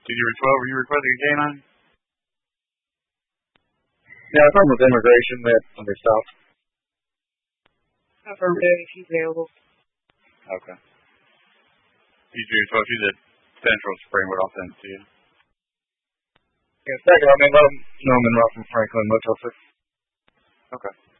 TG-12, are you requesting a canine? Yeah, I'm with immigration that on the south. Affirmative, if he's available. Okay. TG-12, she's at Central Springwood. I'll send it to you. Yeah, second, I mean, let them know I'm in Rock from Franklin, Motel 6. Okay.